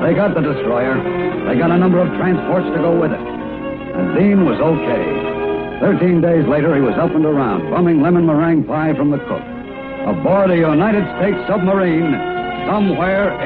They got the destroyer. They got a number of transports to go with it. And Dean was okay. 13 days later, he was up and around, bumming lemon meringue pie from the cook, aboard a United States submarine somewhere